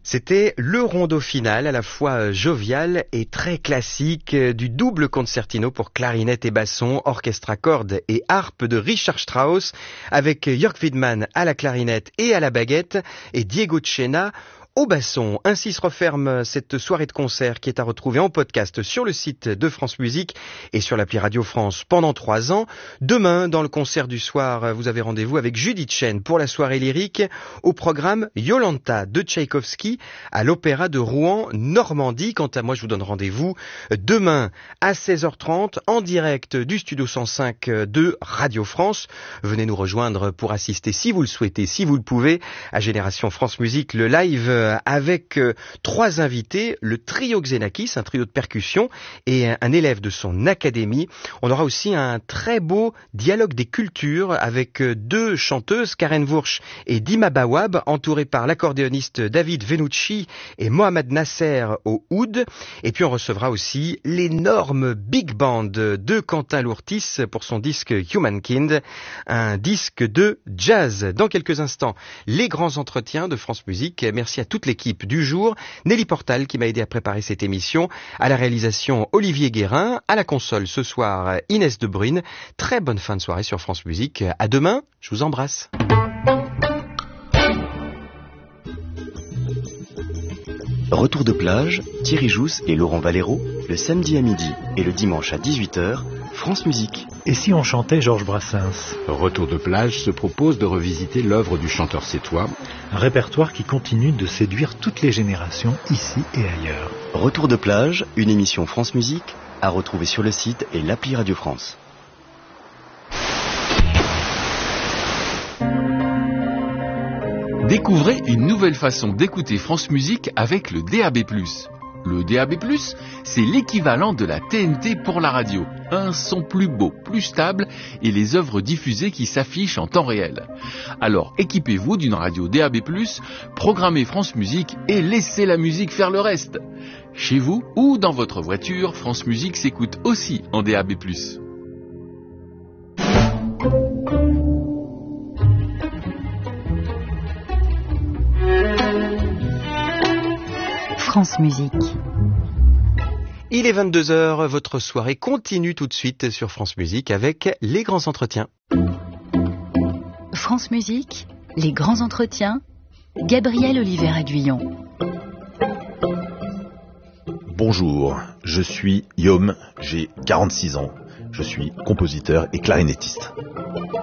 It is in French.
C'était le rondo final, à la fois jovial et très classique, du double concertino pour clarinette et basson, orchestre à cordes et harpe de Richard Strauss, avec Jörg Widmann à la clarinette et à la baguette, et Diego Tchena au basson. Ainsi se referme cette soirée de concert qui est à retrouver en podcast sur le site de France Musique et sur l'appli Radio France pendant 3 ans. Demain, dans le concert du soir, vous avez rendez-vous avec Judith Chen pour la soirée lyrique. Au programme, Yolanta de Tchaïkovski à l'Opéra de Rouen, Normandie. Quant à moi, je vous donne rendez-vous demain à 16h30 en direct du Studio 105 de Radio France. Venez nous rejoindre pour assister, si vous le souhaitez, si vous le pouvez, à Génération France Musique, le live avec 3 invités, le trio Xenakis, un trio de percussion, et un élève de son académie. On aura aussi un très beau dialogue des cultures avec 2 chanteuses, Karen Wursch et Dima Bawab, entourées par l'accordéoniste David Venucci et Mohamed Nasser au oud. Et puis on recevra aussi l'énorme big band de Quentin Lourtis pour son disque Humankind, un disque de jazz. Dans quelques instants, les grands entretiens de France Musique. Merci à toute l'équipe du jour, Nelly Portal qui m'a aidé à préparer cette émission, à la réalisation Olivier Guérin, à la console ce soir Inès De Bruyne. Très bonne fin de soirée sur France Musique. À demain, je vous embrasse. Retour de plage, Thierry Jousse et Laurent Valero, le samedi à midi et le dimanche à 18h, France Musique. Et si on chantait Georges Brassens ? Retour de plage se propose de revisiter l'œuvre du chanteur sétois. Un répertoire qui continue de séduire toutes les générations, ici et ailleurs. Retour de plage, une émission France Musique, à retrouver sur le site et l'appli Radio France. Découvrez une nouvelle façon d'écouter France Musique avec le DAB+. Le DAB+, c'est l'équivalent de la TNT pour la radio. Un son plus beau, plus stable et les œuvres diffusées qui s'affichent en temps réel. Alors équipez-vous d'une radio DAB+, programmez France Musique et laissez la musique faire le reste. Chez vous ou dans votre voiture, France Musique s'écoute aussi en DAB+. France Musique. Il est 22h, votre soirée continue tout de suite sur France Musique avec les grands entretiens. France Musique, les grands entretiens, Gabriel Oliver-Aguillon. Bonjour, je suis Yom, j'ai 46 ans, je suis compositeur et clarinettiste.